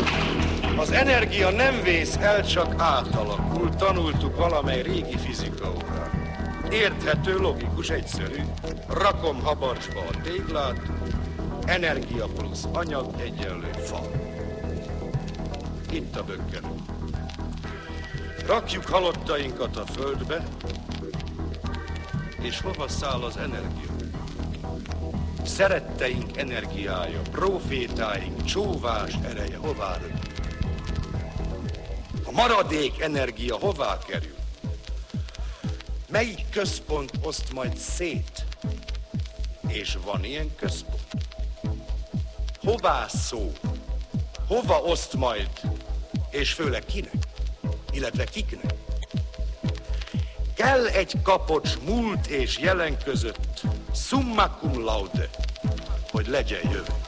Az energia nem vész el, csak átalakul, tanultuk valamely régi fizika órán. Érthető, logikus, egyszerű. Rakom habarcsba a téglát, energia plusz anyag egyenlő fa. Itt a bökkenő. Rakjuk halottainkat a földbe, és hova száll az energia? Szeretteink energiája, profétáink csóvás ereje hová rög? A maradék energia hová kerül? Melyik központ oszt majd szét? És van ilyen központ? Hová szó? Hova oszt majd? És főleg kinek? Illetve kiknek? Kell egy kapocs múlt és jelen között, summa cum laude, hogy legyen jövő.